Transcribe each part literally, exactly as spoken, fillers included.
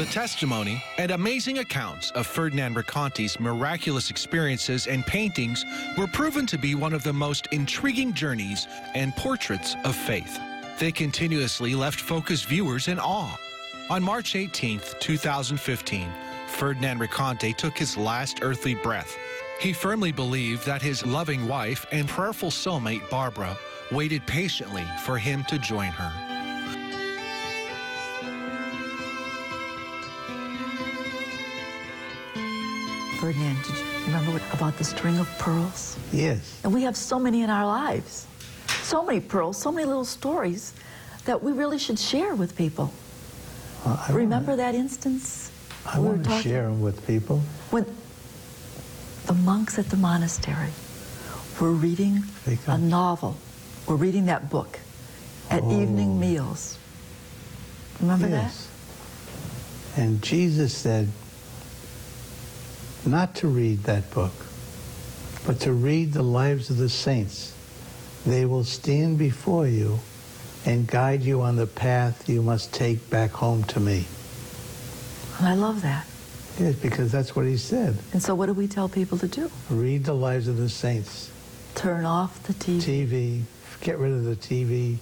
The testimony and amazing accounts of Ferdinand Raconti's miraculous experiences and paintings were proven to be one of the most intriguing journeys and portraits of faith. They continuously left focused viewers in awe. On March eighteenth, two thousand fifteen, Ferdinand Raconti took his last earthly breath. He firmly believed that his loving wife and prayerful soulmate, Barbara, waited patiently for him to join her. Ferdinand, did you remember what, about the string of pearls? Yes. And we have so many in our lives. So many pearls, so many little stories that we really should share with people. Well, I remember wanna, that instance? I we want to share them with people. When the monks at the monastery were reading a novel, were reading that book at oh. evening meals. Remember yes. that? And Jesus said, not to read that book, but to read the lives of the saints. They will stand before you and guide you on the path you must take back home to me. And I love that. Yes, because that's what he said. And so what do we tell people to do? Read the lives of the saints. Turn off the T V. T V. Get rid of the T V.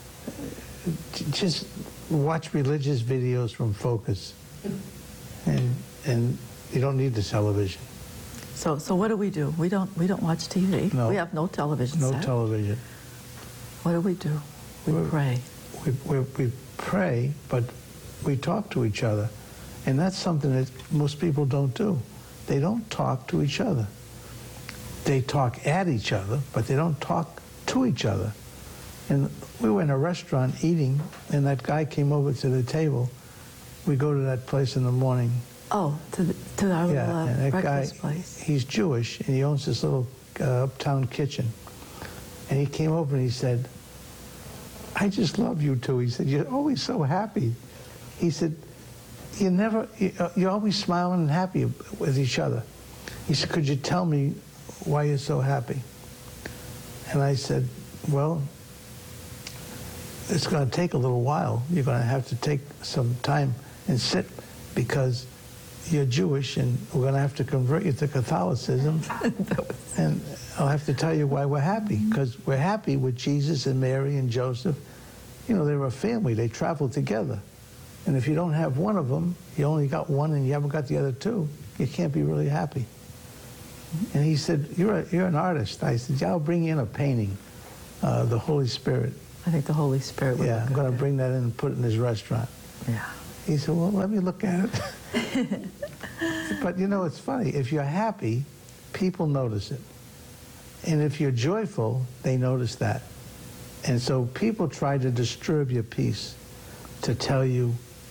Just watch religious videos from Focus. And, and you don't need the television. So, so what do we do? We don't, we don't watch T V. No. We have no television No set. television. What do we do? We We're, pray. We, we, we pray, but we talk to each other. And that's something that most people don't do. They don't talk to each other. They talk at each other, but they don't talk to each other. And we were in a restaurant eating, and that guy came over to the table. We go to that place in the morning. Oh, to, the, to our yeah, little uh, and that breakfast guy, place. He's Jewish, and he owns this little uh, uptown kitchen. And he came over and he said, I just love you two. He said, you're always so happy. He said, you never, you're always smiling and happy with each other. He said, could you tell me why you're so happy? And I said, well, it's going to take a little while. You're going to have to take some time and sit, because you're Jewish and we're going to have to convert you to Catholicism. And I'll have to tell you why we're happy, because we're happy with Jesus and Mary and Joseph. You know, they're a family. They travel together. And if you don't have one of them, you only got one and you haven't got the other two, you can't be really happy. And he said, you're, a, you're an artist. I said, yeah, I'll bring in a painting, uh, the Holy Spirit. I think the Holy Spirit would Yeah, I'm going to there. bring that in and put it in his restaurant. Yeah. He said, well, let me look at it. But, you know, it's funny. If you're happy, people notice it. And if you're joyful, they notice that. And so people try to disturb your peace, to tell you.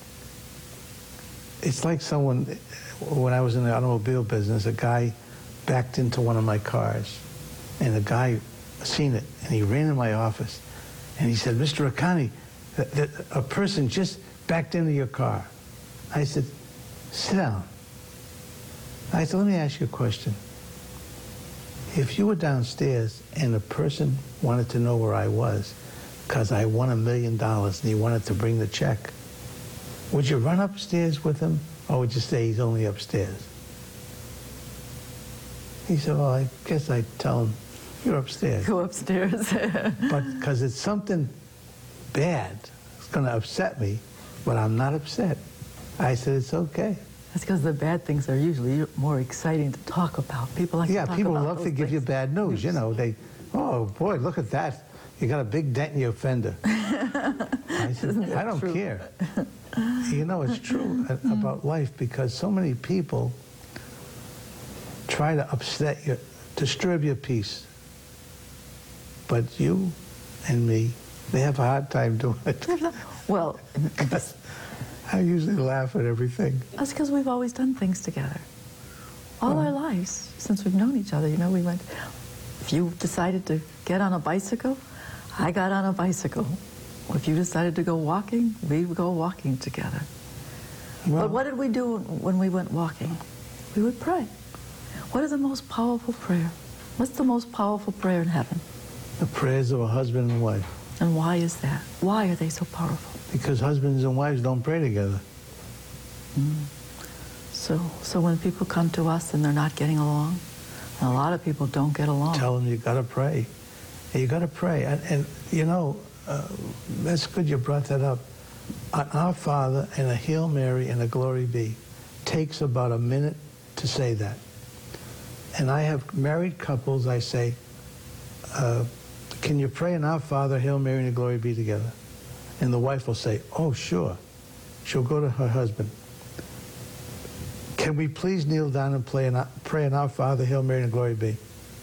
It's like someone, when I was in the automobile business, a guy backed into one of my cars. And the guy seen it, and he ran in my office. And he said, Mister Raconti, that, that a person just backed into your car. I said, sit down. I said, let me ask you a question. If you were downstairs and a person wanted to know where I was because I won a million dollars and he wanted to bring the check, would you run upstairs with him, or would you say he's only upstairs? He said, well, I guess I'd tell him, you're upstairs. Go upstairs. But because it's something bad, it's going to upset me, but I'm not upset. I said, it's okay. That's because the bad things are usually more exciting to talk about. People like yeah, to talk people about love to those give things. you bad news. You know, they, oh boy, look at that. You got a big dent in your fender. I said, I don't true? care. You know, it's true about life, because so many people try to upset you, disturb your peace. But you and me, they have a hard time doing it. Well, I usually laugh at everything. that's because we've always done things together. All Oh. our lives, since we've known each other. You know, we went, if you decided to get on a bicycle, I got on a bicycle. If you decided to go walking, we would go walking together. Well, But what did we do when we went walking? We would pray. What is the most powerful prayer? What's the most powerful prayer in heaven? the prayers of a husband and wife. And why is that? Why are they so powerful? Because husbands and wives don't pray together. Mm. So, so when people come to us and they're not getting along, and a lot of people don't get along. Tell them you got to pray. You got to pray. And, and you know, uh, that's good you brought that up. An Our Father and a Hail Mary and a Glory Be takes about a minute to say that. And I have married couples, I say, uh, can you pray an Our Father, Hail Mary, and a Glory Be together? And the wife will say, oh, sure. She'll go to her husband. Can we please kneel down and play an, pray an Our Father, Hail Mary, and a Glory Be?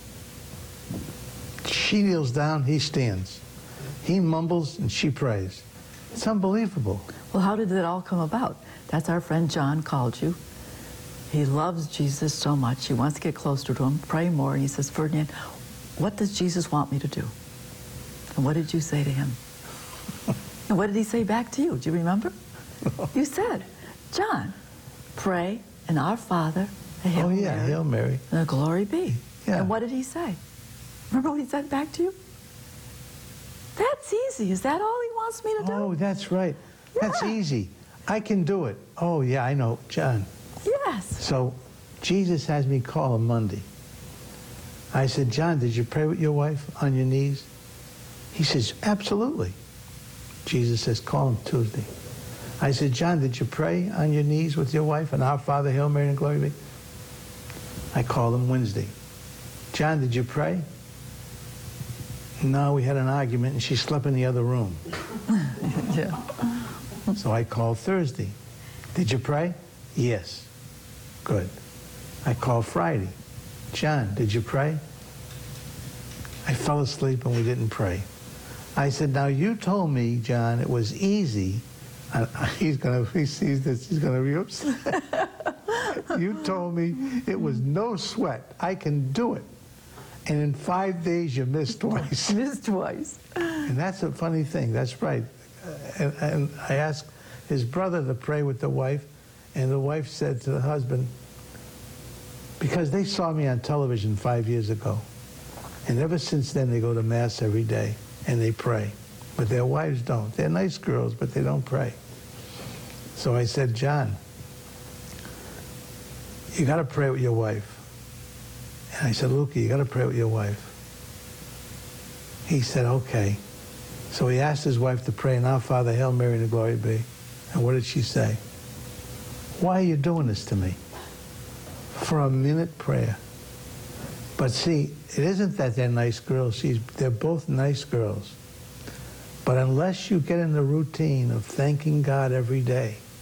She kneels down, he stands. He mumbles, and she prays. It's unbelievable. Well, how did it all come about? That's our friend John called you. He loves Jesus so much. He wants to get closer to him, pray more. And he says, Ferdinand, what does Jesus want me to do? And what did you say to him? And what did he say back to you? Do you remember? You said, John, pray an Our Father, a Hail Oh, yeah, Mary, Hail Mary. and a Glory Be. Yeah. And what did he say? Remember what he said back to you? That's easy. Is that all he wants me to do? Oh, that's right. That's Yeah. easy. I can do it. Oh, yeah, I know. John. Yes. So Jesus has me call him Monday. I said, John, did you pray with your wife on your knees? He says, absolutely. Jesus says, call him Tuesday. I said, John, did you pray on your knees with your wife and Our Father, Hail Mary, and Glory Be? I called him Wednesday. John, did you pray? No, we had an argument and she slept in the other room. Yeah. So I called Thursday. Did you pray? Yes. Good. I called Friday. John, did you pray? I fell asleep and we didn't pray. I said, now you told me, John, it was easy. And he's gonna, if he sees this, he's gonna be upset. You told me it was no sweat. I can do it. And in five days, you missed twice. Missed twice. And that's a funny thing. That's right. And, and I asked his brother to pray with the wife, and the wife said to the husband, because they saw me on television five years ago, and ever since then they go to Mass every day, and they pray. But their wives don't. They're nice girls, but they don't pray. So I said, John, you got to pray with your wife. And I said, Luca, you got to pray with your wife. He said, okay. So he asked his wife to pray an Our Father, Hail Mary, and a Glory Be. And what did she say? Why are you doing this to me? For a minute prayer. But see, it isn't that they're nice girls. She's, they're both nice girls. But unless you get in the routine of thanking God every day,